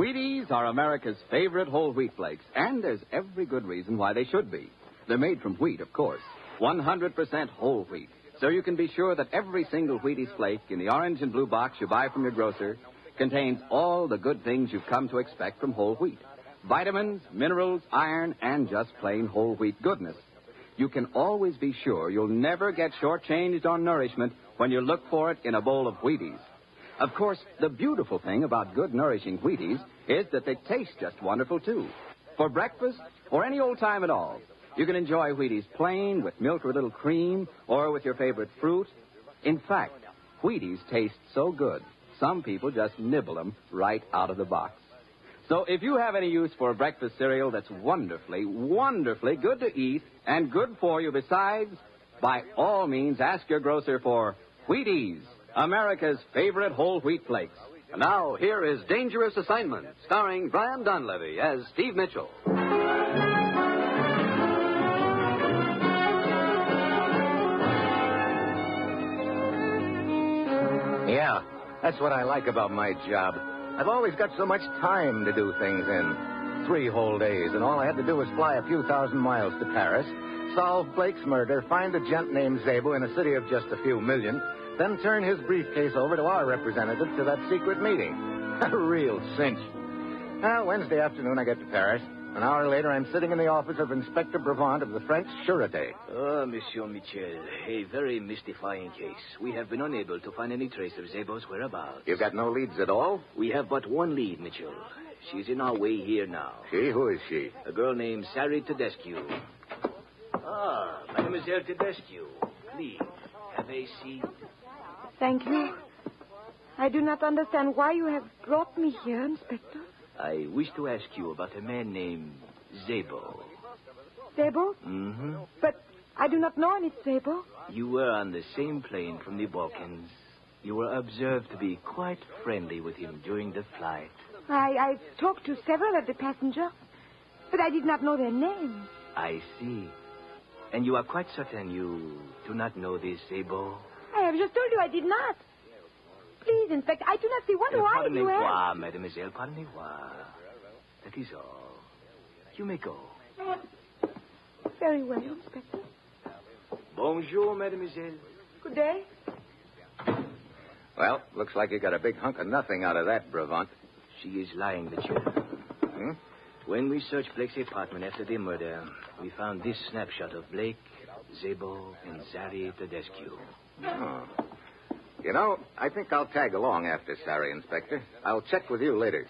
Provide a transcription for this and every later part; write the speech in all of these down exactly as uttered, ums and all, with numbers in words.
Wheaties are America's favorite whole wheat flakes, and there's every good reason why they should be. They're made from wheat, of course, one hundred percent whole wheat, so you can be sure that every single Wheaties flake in the orange and blue box you buy from your grocer contains all the good things you've come to expect from whole wheat. Vitamins, minerals, iron, and just plain whole wheat goodness. You can always be sure you'll never get shortchanged on nourishment when you look for it in a bowl of Wheaties. Of course, the beautiful thing about good, nourishing Wheaties is that they taste just wonderful, too. For breakfast or any old time at all, you can enjoy Wheaties plain with milk or a little cream or with your favorite fruit. In fact, Wheaties taste so good, some people just nibble them right out of the box. So if you have any use for a breakfast cereal that's wonderfully, wonderfully good to eat and good for you besides, by all means ask your grocer for Wheaties, America's favorite whole wheat flakes. And now, here is Dangerous Assignment, starring Brian Donlevy as Steve Mitchell. Yeah, that's what I like about my job. I've always got so much time to do things in. Three whole days, and all I had to do was fly a few thousand miles to Paris, solve Blake's murder, find a gent named Zabel in a city of just a few million, then turn his briefcase over to our representative to that secret meeting. A real cinch. Well, Wednesday afternoon I get to Paris. An hour later, I'm sitting in the office of Inspector Brevant of the French Sûreté. Oh, Monsieur Michel, a very mystifying case. We have been unable to find any trace of Zabel's whereabouts. You've got no leads at all? We have but one lead, Mitchell. She's in our way here now. She? Who is she? A girl named Sari Tedescu. Ah, Mademoiselle Tedescu. Please, have a seat. Thank you. I do not understand why you have brought me here, Inspector. I wish to ask you about a man named Zabel. Zabel? Mm-hmm. But I do not know any Zabel. You were on the same plane from the Balkans. You were observed to be quite friendly with him during the flight. I, I talked to several of the passengers, but I did not know their names. I see. And you are quite certain you do not know this Zabel? I have just told you I did not. Please, Inspector, I do not see what uh, why you have... Pardonnez-moi, mademoiselle, pardonnez-moi. That is all. You may go. Very well, Inspector. Bonjour, mademoiselle. Good day. Well, looks like you got a big hunk of nothing out of that, Brevant. She is lying, monsieur. Hmm? When we searched Blake's apartment after the murder, we found this snapshot of Blake, Zabel, and Sari Tedescu. Oh. You know, I think I'll tag along after Sari, Inspector. I'll check with you later.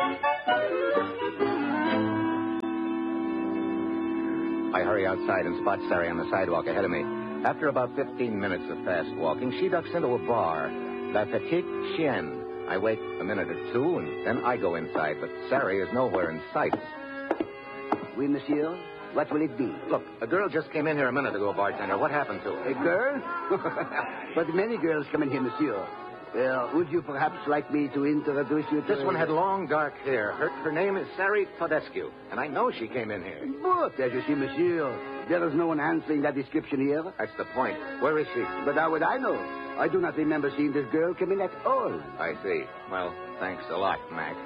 I hurry outside and spot Sari on the sidewalk ahead of me. After about fifteen minutes of fast walking, she ducks into a bar, La Petite Chienne. I wait a minute or two, and then I go inside, but Sari is nowhere in sight. Oui, monsieur. What will it be? Look, a girl just came in here a minute ago, bartender. What happened to her? A girl? But many girls come in here, monsieur. Uh, would you perhaps like me to introduce you to... This one had long, dark hair. Her, her name is Sari Tedescu, and I know she came in here. But, as you see, monsieur, there is no one answering that description here. That's the point. Where is she? But how would I know? I do not remember seeing this girl come in at all. I see. Well, thanks a lot, Mac.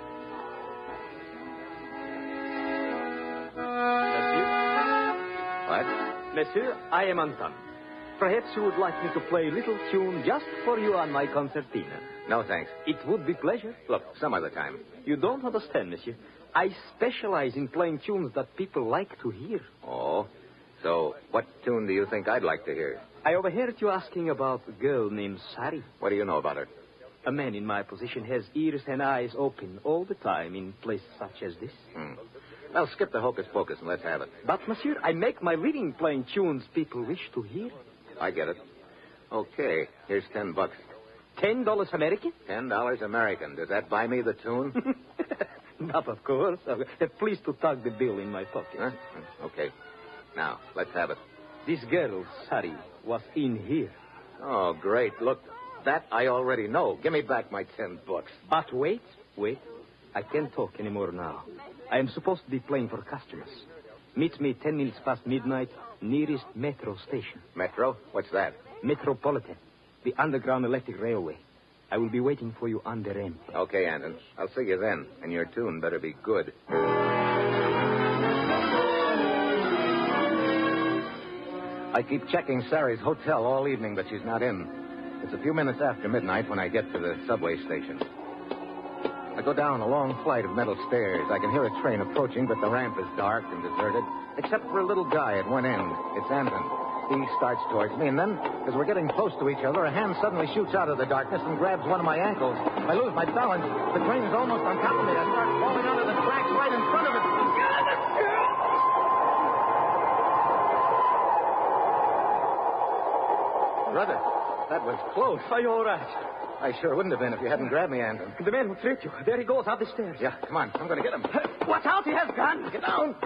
What? Monsieur, I am Anton. Perhaps you would like me to play a little tune just for you on my concertina. No, thanks. It would be pleasure. Look, some other time. You don't understand, monsieur. I specialize in playing tunes that people like to hear. Oh? So, what tune do you think I'd like to hear? I overheard you asking about a girl named Sari. What do you know about her? A man in my position has ears and eyes open all the time in places such as this. Hmm. Well, skip the hocus-pocus and let's have it. But, monsieur, I make my living playing tunes people wish to hear. I get it. Okay, here's ten bucks. Ten dollars American? Ten dollars American. Does that buy me the tune? Not, of course. Uh, please to tuck the bill in my pocket. Huh? Okay. Now, let's have it. This girl, Sari, was in here. Oh, great. Look, that I already know. Give me back my ten bucks. But wait, wait. I can't talk anymore now. I am supposed to be playing for customers. Meet me ten minutes past midnight, nearest metro station. Metro? What's that? Metropolitan, the underground electric railway. I will be waiting for you on the ramp. Okay, Anton. I'll see you then. And your tune better be good. I keep checking Sari's hotel all evening, but she's not in. It's a few minutes after midnight when I get to the subway station. I go down a long flight of metal stairs. I can hear a train approaching, but the ramp is dark and deserted, except for a little guy at one end. It's Anton. He starts towards me, and then, as we're getting close to each other, a hand suddenly shoots out of the darkness and grabs one of my ankles. I lose my balance. The train is almost on top of me. I start falling onto the tracks right in front of it. Brother, that was close. Are you all right? I sure wouldn't have been if you hadn't grabbed me, Anton. The man who tricked you. There he goes, up the stairs. Yeah, come on. I'm going to get him. Watch out, he has gun. Get down.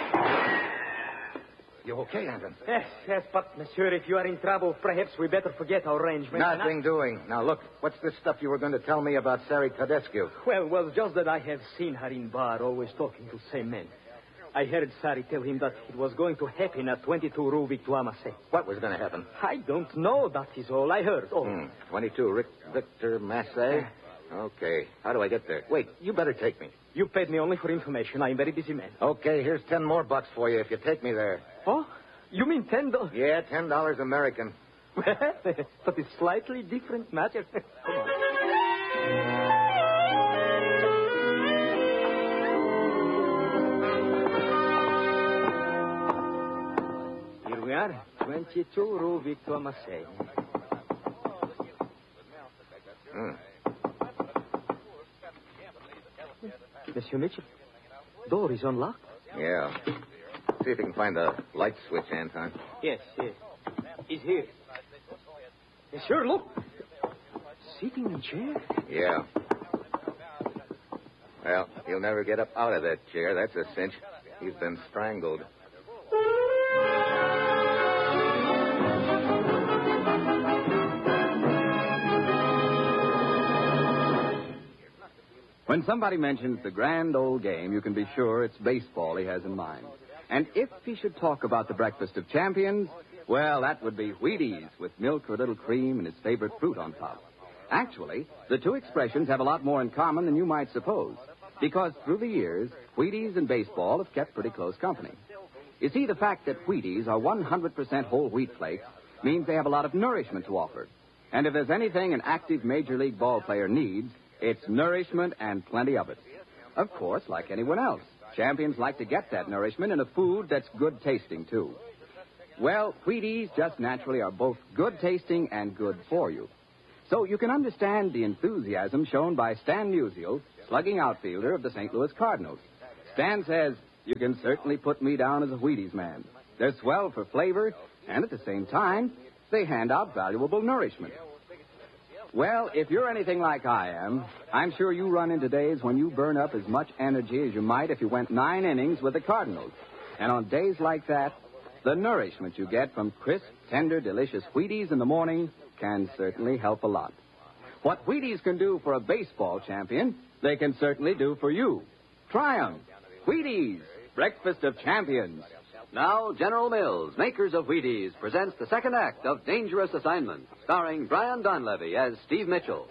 You okay, Anton? Yes, yes, but, monsieur, if you are in trouble, perhaps we better forget our arrangement. Nothing I... doing. Now, look, what's this stuff you were going to tell me about Sari Tedescu? Well, well, just that I have seen her in bar, always talking to same men. I heard Sari tell him that it was going to happen at twenty-two Rue Victoire Massé. What was going to happen? I don't know. That is all I heard. Oh. Hmm. twenty-two Rick Victor Massé? Okay. How do I get there? Wait, you better take me. You paid me only for information. I'm a very busy man. Okay, here's ten more bucks for you if you take me there. Oh? You mean ten dollars? Yeah, ten dollars American. But it's slightly different matter. Come on. Here we are, twenty-two Rue Victoire Massé. Hmm. Monsieur Mitchell, door is unlocked. Yeah. See if you can find the light switch, Anton. Yes, yes. He's here. Yes, sure, look. Sitting in a chair? Yeah. Well, he'll never get up out of that chair. That's a cinch. He's been strangled. When somebody mentions the grand old game, you can be sure it's baseball he has in mind. And if he should talk about the breakfast of champions, well, that would be Wheaties with milk or a little cream and his favorite fruit on top. Actually, the two expressions have a lot more in common than you might suppose, because through the years, Wheaties and baseball have kept pretty close company. You see, the fact that Wheaties are one hundred percent whole wheat flakes means they have a lot of nourishment to offer. And if there's anything an active major league ball player needs, it's nourishment and plenty of it. Of course, like anyone else, champions like to get that nourishment in a food that's good tasting, too. Well, Wheaties just naturally are both good tasting and good for you. So you can understand the enthusiasm shown by Stan Musial, slugging outfielder of the Saint Louis Cardinals. Stan says, you can certainly put me down as a Wheaties man. They're swell for flavor, and at the same time, they hand out valuable nourishment. Well, if you're anything like I am, I'm sure you run into days when you burn up as much energy as you might if you went nine innings with the Cardinals. And on days like that, the nourishment you get from crisp, tender, delicious Wheaties in the morning can certainly help a lot. What Wheaties can do for a baseball champion, they can certainly do for you. Try 'em. Wheaties, breakfast of champions. Now, General Mills, makers of Wheaties, presents the second act of Dangerous Assignment, starring Brian Donlevy as Steve Mitchell.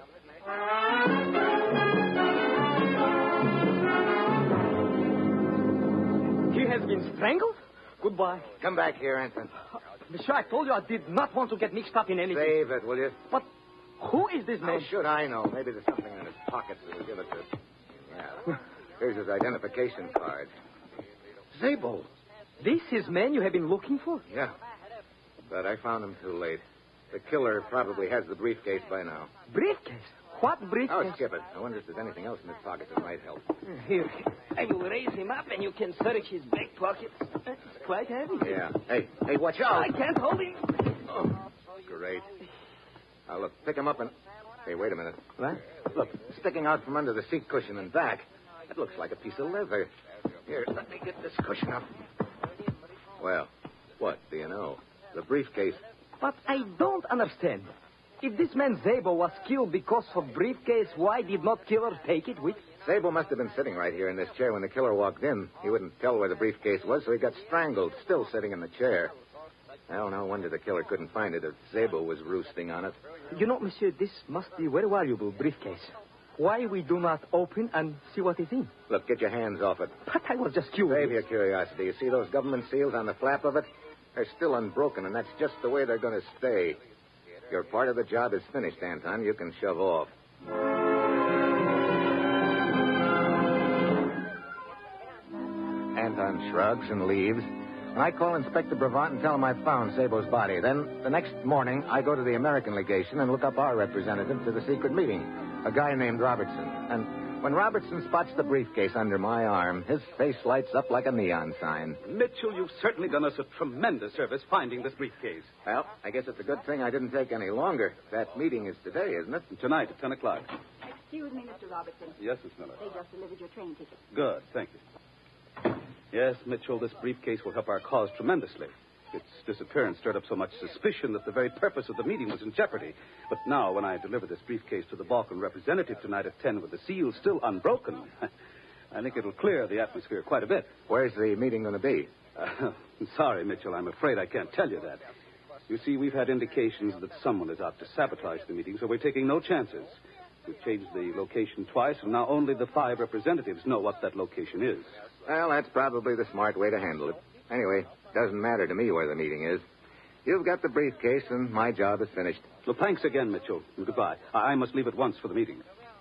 He has been strangled? Goodbye. Come back here, Anton. Monsieur, I told you I did not want to get mixed up in anything. Save it, will you? But who is this How man? should I know? Maybe there's something in his pockets that will give it to... Yeah. Here's his identification card. Zabel. This is man you have been looking for? Yeah. But I found him too late. The killer probably has the briefcase by now. Briefcase? What briefcase? Oh, skip it. I wonder if there's anything else in his pocket that might help. Here, I will raise him up and you can search his back pockets. It's quite heavy. Yeah. Hey, hey, watch out. I can't hold him. Oh, great. Now, look, pick him up and... Hey, wait a minute. What? Look, sticking out from under the seat cushion and back. It looks like a piece of leather. Here, let me get this cushion up. Well, what do you know? The briefcase. But I don't understand. If this man Zabel was killed because of briefcase, why did not killer take it with? Zabel must have been sitting right here in this chair when the killer walked in. He wouldn't tell where the briefcase was, so he got strangled, still sitting in the chair. Well, no wonder the killer couldn't find it if Zebo was roosting on it. You know, monsieur, this must be a very valuable briefcase. Why we do not open and see what is in? Look, get your hands off it. But I was just curious. Save your curiosity. You see those government seals on the flap of it? They're still unbroken, and that's just the way they're going to stay. Your part of the job is finished, Anton. You can shove off. Anton shrugs and leaves. And I call Inspector Bravant and tell him I've found Sabo's body. Then, the next morning, I go to the American legation and look up our representative to the secret meeting, a guy named Robertson. And when Robertson spots the briefcase under my arm, his face lights up like a neon sign. Mitchell, you've certainly done us a tremendous service finding this briefcase. Well, I guess it's a good thing I didn't take any longer. That meeting is today, isn't it? Tonight at ten o'clock. Excuse me, Mister Robertson. Yes, Miss Miller. They just delivered your train ticket. Good, thank you. Yes, Mitchell, this briefcase will help our cause tremendously. Its disappearance stirred up so much suspicion that the very purpose of the meeting was in jeopardy. But now, when I deliver this briefcase to the Balkan representative tonight at ten with the seal still unbroken, I think it'll clear the atmosphere quite a bit. Where's the meeting going to be? Uh, sorry, Mitchell, I'm afraid I can't tell you that. You see, we've had indications that someone is out to sabotage the meeting, so we're taking no chances. We've changed the location twice, and now only the five representatives know what that location is. Well, that's probably the smart way to handle it. Anyway, doesn't matter to me where the meeting is. You've got the briefcase, and my job is finished. Well, thanks again, Mitchell, and goodbye. I, I must leave at once for the meeting.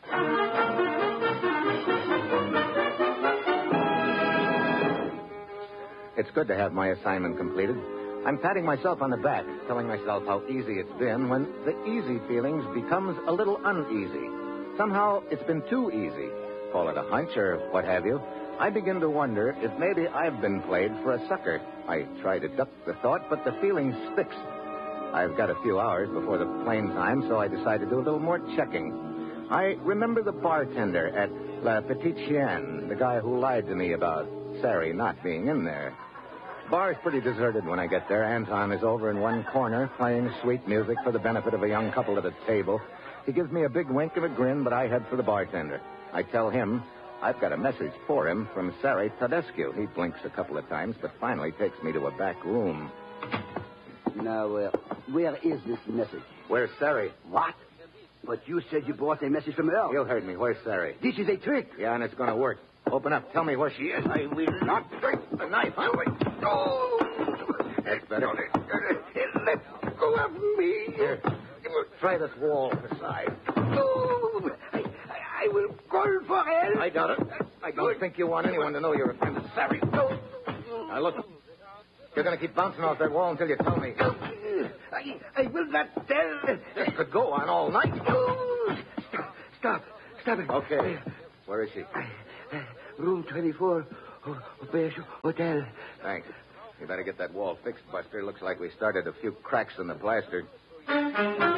It's good to have my assignment completed. I'm patting myself on the back, telling myself how easy it's been when the easy feelings becomes a little uneasy. Somehow, it's been too easy. Call it a hunch or what have you. I begin to wonder if maybe I've been played for a sucker. I try to duck the thought, but the feeling sticks. I've got a few hours before the plane time, so I decide to do a little more checking. I remember the bartender at La Petite Chienne, the guy who lied to me about Sari not being in there. Bar's pretty deserted when I get there. Anton is over in one corner playing sweet music for the benefit of a young couple at a table. He gives me a big wink and a grin, but I head for the bartender. I tell him I've got a message for him from Sari Tedescu. He blinks a couple of times, but finally takes me to a back room. Now, uh, where is this message? Where's Sari? What? But you said you brought a message from her. You heard me. Where's Sari? This is a trick. Yeah, and it's going to work. Open up. Tell me where she is. I will not take the knife. I will. Oh! That's better. Let go of me. Here. Try this wall to the side. Oh! I, I will call for help. I got it. I don't think you want anyone to know you're a friend of Sari. No. Now, look. You're going to keep bouncing off that wall until you tell me. I, I will not tell. This could go on all night. Oh! Stop. Stop. Stop it. Okay. Where is she? Uh, room twenty-four, Auberge Hotel. Thanks. You better get that wall fixed, Buster. Looks like we started a few cracks in the plaster.